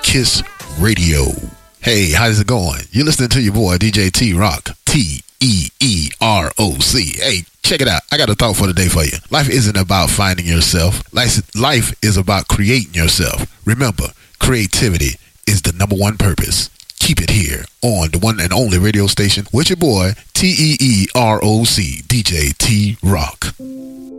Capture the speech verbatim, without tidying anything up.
Kiss Radio. Hey, how's it going? You're listening to your boy, D J T-Rock. T E E R O C. Hey, check it out. I got a thought for the day for you. Life isn't about finding yourself. Life, life is about creating yourself. Remember, creativity is the number one purpose. Keep it here on the one and only radio station with your boy, T E E R O C, D J T-Rock.